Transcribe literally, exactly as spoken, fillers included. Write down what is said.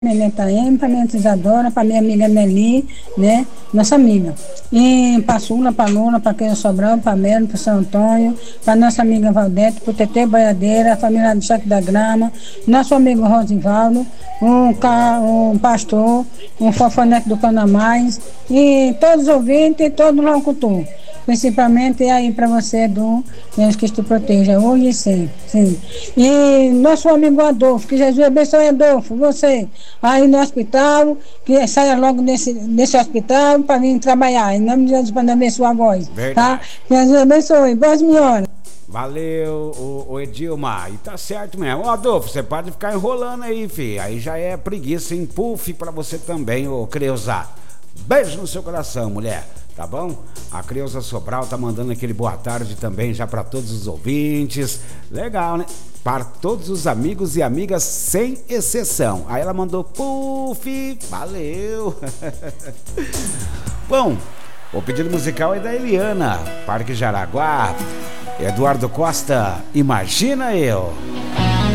Neném Taeme, para minha Isadora, para minha amiga Nelly, né? Nossa amiga. E para Sula, para Lula, para Queira Sobral, para Melo, para São Antônio, para nossa amiga Valdete, para o Tetê Boiadeira, a família do Chaco da Grama, nosso amigo Rosivaldo, um, ca- um pastor, um fofoneco do Canamais, e todos os ouvintes e todo locutor. Principalmente aí para você, Edu, Deus que te proteja hoje e sempre. Sim. E nosso amigo Adolfo, que Jesus abençoe, Adolfo, você aí no hospital, que saia logo desse, desse hospital para vir trabalhar. Em nome de Jesus, para abençoar a voz. Tá? Verdade. Jesus abençoe. Boas melhoras. Valeu, o, o Edilma. E tá certo mesmo. Ô, Adolfo, você pode ficar enrolando aí, fi. Aí já é preguiça, hein? Puff pra você também, ô Creuza. Beijo no seu coração, mulher. Tá bom? A Creuza Sobral tá mandando aquele boa tarde também já pra todos os ouvintes. Legal, né? Para todos os amigos e amigas, sem exceção. Aí ela mandou, puff, valeu. Bom, o pedido musical é da Eliana, Parque Jaraguá. Eduardo Costa, Imagina Eu.